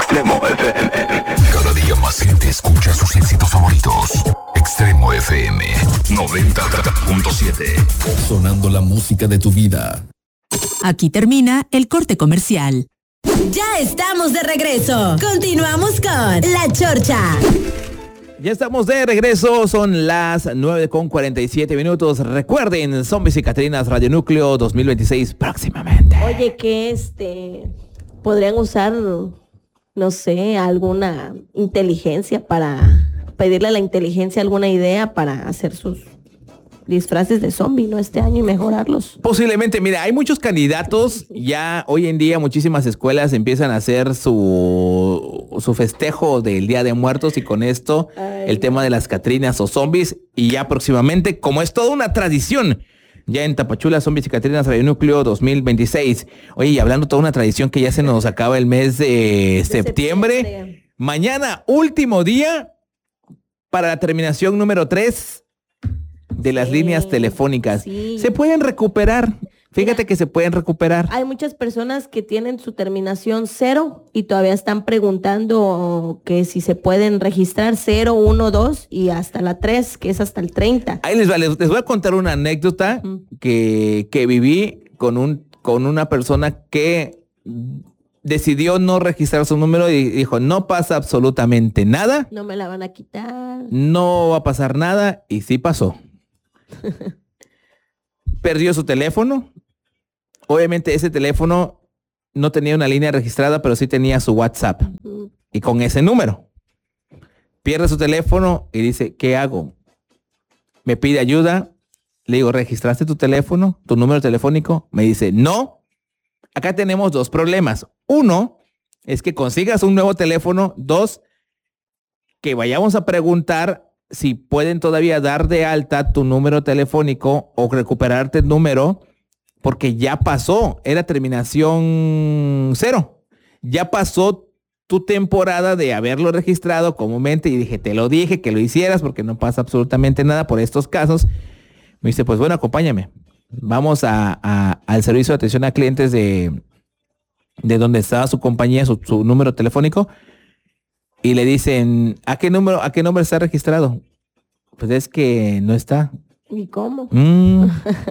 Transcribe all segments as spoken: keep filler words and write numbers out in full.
Extremo F M. Cada día más gente escucha sus éxitos favoritos. Extremo F M noventa punto siete. Sonando la música de tu vida. Aquí termina el corte comercial. Ya estamos de regreso. Continuamos con La Chorcha. Ya estamos de regreso, son las nueve con cuarenta y siete minutos. Recuerden, Zombies y Catrinas Radio Núcleo dos mil veintiséis próximamente. Oye, que este podrían usar, no sé, alguna inteligencia para pedirle a la inteligencia alguna idea para hacer sus disfraces de zombie, ¿no? Este año y mejorarlos. Posiblemente, mira, hay muchos candidatos. Ya hoy en día muchísimas escuelas empiezan a hacer su, su festejo del Día de Muertos y con esto Ay, el tema de las Catrinas o zombies. Y ya próximamente, como es toda una tradición, ya en Tapachula, Zombies y Catrinas Radio Núcleo dos mil veintiséis. Oye, y hablando de toda una tradición que ya se nos acaba el mes de, de septiembre. septiembre. Mañana, último día para la terminación número tres de las sí, líneas telefónicas. Sí. Se pueden recuperar. Fíjate Mira, que se pueden recuperar. Hay muchas personas que tienen su terminación cero y todavía están preguntando que si se pueden registrar cero, uno, dos y hasta la tres, que es hasta el treinta. Ahí les, va, les, les voy a contar una anécdota uh-huh. que, que viví con, un, con una persona que decidió no registrar su número y dijo, no pasa absolutamente nada. No me la van a quitar. No va a pasar nada y sí pasó. Perdió su teléfono. Obviamente ese teléfono no tenía una línea registrada, pero sí tenía su WhatsApp. Uh-huh. Y con ese número. Pierde su teléfono y dice, ¿qué hago? Me pide ayuda. Le digo, ¿registraste tu teléfono? ¿Tu número telefónico? Me dice, no. Acá tenemos dos problemas. Uno, es que consigas un nuevo teléfono. Dos, que vayamos a preguntar si pueden todavía dar de alta tu número telefónico o recuperarte el número, porque ya pasó, era terminación cero. Ya pasó tu temporada de haberlo registrado comúnmente y dije, te lo dije que lo hicieras porque no pasa absolutamente nada por estos casos. Me dice, pues bueno, acompáñame. Vamos a, a, al servicio de atención a clientes de, de donde estaba su compañía, su, su número telefónico. Y le dicen, ¿a qué número, a qué nombre está registrado? Pues es que no está. ¿Y cómo? Mm.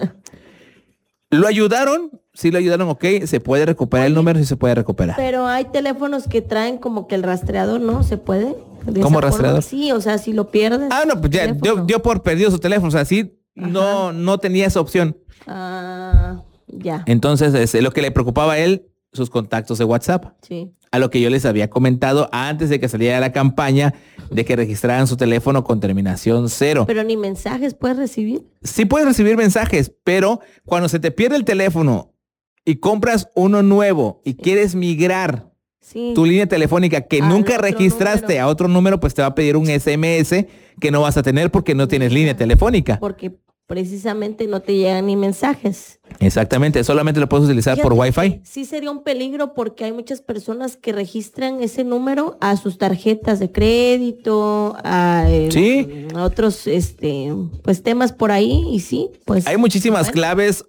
¿Lo ayudaron? Sí, lo ayudaron, ok. Se puede recuperar el número, sí se puede recuperar. Pero hay teléfonos que traen como que el rastreador, ¿no? ¿Se puede? ¿Cómo rastreador? Forma? Sí, o sea, si lo pierdes. Ah, no, pues ya dio, dio por perdido su teléfono. O sea, sí, no, no tenía esa opción. Ah, ya. Entonces, es lo que le preocupaba a él, sus contactos de WhatsApp. Sí. A lo que yo les había comentado antes de que saliera la campaña de que registraran su teléfono con terminación cero. Pero ni mensajes puedes recibir. Sí puedes recibir mensajes, pero cuando se te pierde el teléfono y compras uno nuevo y quieres migrar sí. tu línea telefónica que Al nunca registraste número. a otro número, pues te va a pedir un ese eme ese que no vas a tener porque no tienes línea telefónica. Porque precisamente no te llegan ni mensajes. Exactamente, solamente lo puedes utilizar Fíjate, por Wi-Fi. Sí sería un peligro porque hay muchas personas que registran ese número a sus tarjetas de crédito, a, eh, ¿Sí? a otros este, pues temas por ahí y sí, pues. Hay muchísimas bueno. claves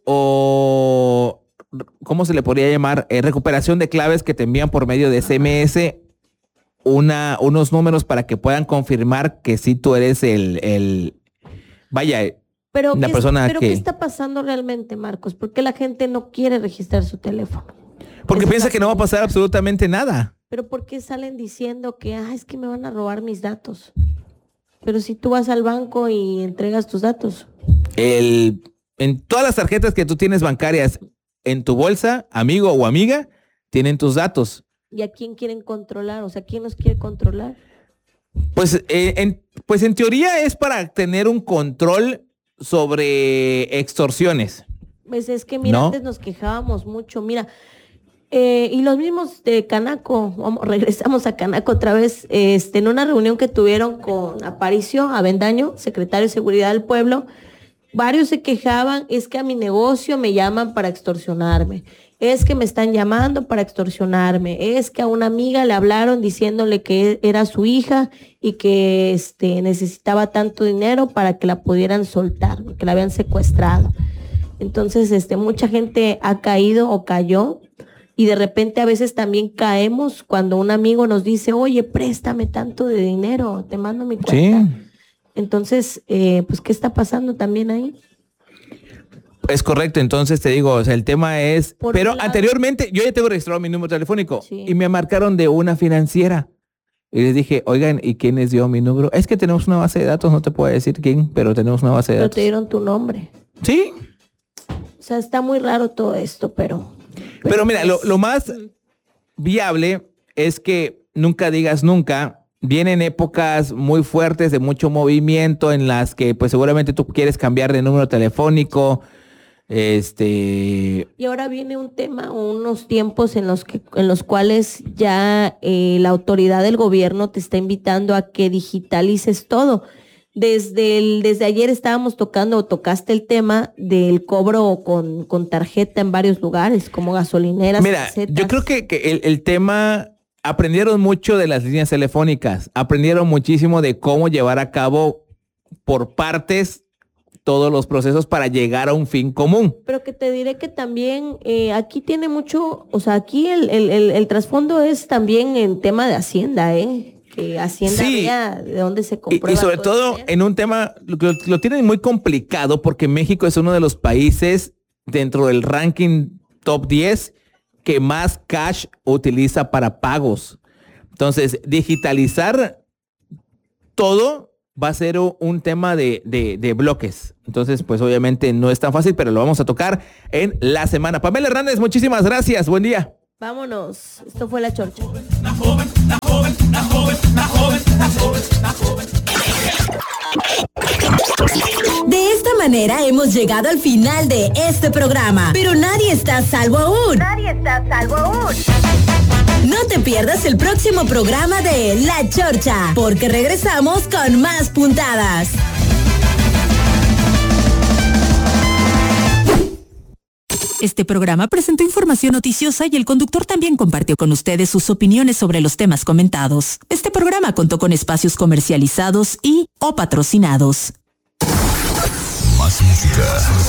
o, ¿cómo se le podría llamar? Eh, recuperación de claves que te envían por medio de ese eme ese una, unos números para que puedan confirmar que sí tú eres el, el vaya, Pero, la ¿qué, persona pero que... ¿qué está pasando realmente, Marcos? ¿Por qué la gente no quiere registrar su teléfono? Porque piensa que no va a pasar absolutamente nada. Pero ¿por qué salen diciendo que ah, es que me van a robar mis datos? Pero si tú vas al banco y entregas tus datos. El, en todas las tarjetas que tú tienes bancarias en tu bolsa, amigo o amiga, tienen tus datos. ¿Y a quién quieren controlar? O sea, ¿quién nos quiere controlar? Pues, eh, en, pues en teoría es para tener un control sobre extorsiones. Pues es que mira, ¿no? Antes nos quejábamos mucho, mira, eh, y los mismos de Canaco, vamos, regresamos a Canaco otra vez, este, en una reunión que tuvieron con Aparicio Avendaño, secretario de Seguridad del Pueblo, varios se quejaban, es que a mi negocio me llaman para extorsionarme, es que me están llamando para extorsionarme, es que a una amiga le hablaron diciéndole que era su hija y que este, necesitaba tanto dinero para que la pudieran soltar, que la habían secuestrado. Entonces, este, mucha gente ha caído o cayó y de repente a veces también caemos cuando un amigo nos dice, oye, préstame tanto de dinero, te mando mi cuenta. Sí. Entonces, eh, pues, ¿qué está pasando también ahí? Es correcto, entonces te digo, o sea, el tema es... Por pero anteriormente, yo ya tengo registrado mi número telefónico sí. y me marcaron de una financiera. Y les dije, oigan, ¿y quién les dio mi número? Es que tenemos una base de datos, no te puedo decir quién, pero tenemos una base de pero datos. Pero te dieron tu nombre. Sí. O sea, está muy raro todo esto, pero... Pero, pero mira, es... lo, lo más viable es que nunca digas nunca. Vienen épocas muy fuertes de mucho movimiento en las que pues seguramente tú quieres cambiar de número telefónico. Este... Y ahora viene un tema o unos tiempos en los que en los cuales ya eh, la autoridad del gobierno te está invitando a que digitalices todo. Desde el, desde ayer estábamos tocando o tocaste el tema del cobro con, con tarjeta en varios lugares, como gasolineras. Mira, casetas. Yo creo que, que el, el tema, aprendieron mucho de las líneas telefónicas, aprendieron muchísimo de cómo llevar a cabo por partes todos los procesos para llegar a un fin común. Pero que te diré que también eh, aquí tiene mucho, o sea, aquí el, el, el, el trasfondo es también en tema de Hacienda, ¿eh? Que Hacienda sí. vea de dónde se comprueba. Y, y sobre todo, todo en un tema, lo, lo tienen muy complicado porque México es uno de los países dentro del ranking top diez que más cash utiliza para pagos. Entonces, digitalizar todo va a ser un tema de, de, de bloques. Entonces, pues obviamente no es tan fácil, pero lo vamos a tocar en la semana. Pamela Hernández, muchísimas gracias. Buen día. Vámonos. Esto fue La Chorcha. La joven, la joven, la joven, la joven, la joven, la joven. De esta manera hemos llegado al final de este programa, pero nadie está a salvo aún. Nadie está a salvo aún. No te pierdas el próximo programa de La Chorcha, porque regresamos con más puntadas. Este programa presentó información noticiosa y el conductor también compartió con ustedes sus opiniones sobre los temas comentados. Este programa contó con espacios comercializados y o patrocinados. Más música.